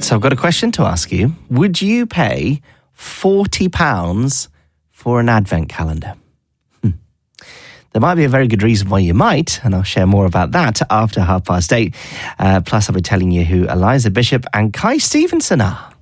So I've got a question to ask you. Would you pay £40 for an advent calendar? There might be a very good reason why you might, and I'll share more about that after 8:30. Plus, I'll be telling you who Eliza Bishop and Kai Stevenson are.